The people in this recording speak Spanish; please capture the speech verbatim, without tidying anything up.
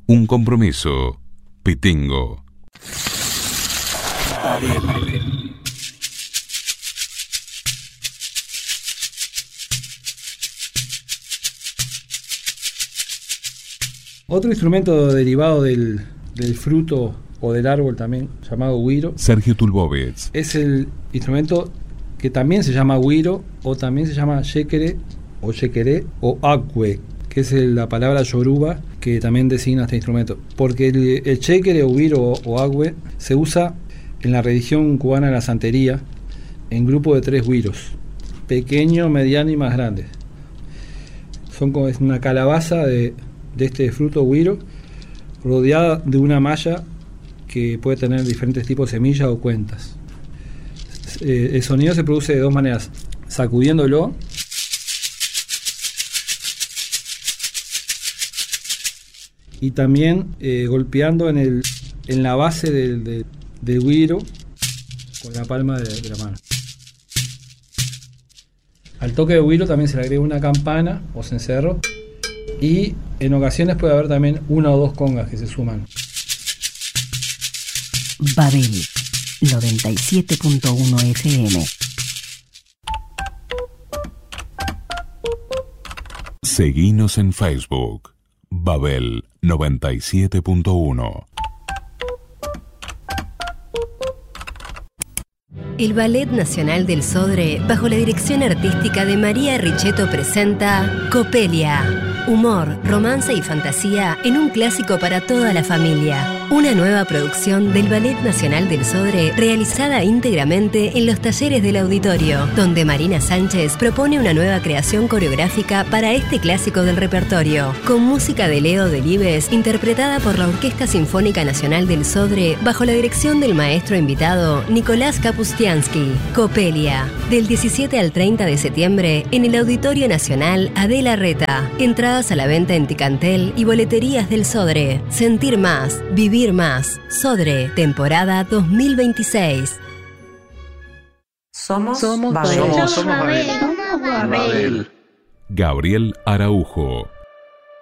Un compromiso. Pitingo. Otro instrumento derivado del, del fruto o del árbol también, llamado güiro. Sergio Tulbovets. Es el instrumento que también se llama güiro o también se llama yéquere o yequeré o acue, que es el, la palabra yoruba que también designa este instrumento. Porque el, el yéquere o güiro o, o acue se usa en la religión cubana de la santería en grupo de tres güiros, pequeño, mediano y más grande. Son como es una calabaza de, de este fruto güiro rodeada de una malla que puede tener diferentes tipos de semillas o cuentas. Eh, el sonido se produce de dos maneras: sacudiéndolo y también eh, golpeando en, el, en la base del, del, del güiro con la palma de, de la mano. Al toque de güiro también se le agrega una campana o cencerro, y en ocasiones puede haber también una o dos congas que se suman. Babel noventa y siete punto uno F M. Seguinos en Facebook. Babel noventa y siete punto uno. El Ballet Nacional del Sodre, bajo la dirección artística de María Richetto, presenta Copelia. Humor, romance y fantasía en un clásico para toda la familia. Una nueva producción del Ballet Nacional del Sodre, realizada íntegramente en los talleres del auditorio, donde Marina Sánchez propone una nueva creación coreográfica para este clásico del repertorio, con música de Leo Delibes, interpretada por la Orquesta Sinfónica Nacional del Sodre, bajo la dirección del maestro invitado Nicolás Kapustiansky. Copelia, del diecisiete al treinta de septiembre, en el Auditorio Nacional Adela Reta. Entradas a la venta en Ticantel y boleterías del Sodre. Sentir más, vivir más. Sodre, temporada dos mil veintiséis. Somos, Somos Babel. Babel. Somos Babel. Somos Babel. Gabriel Araujo.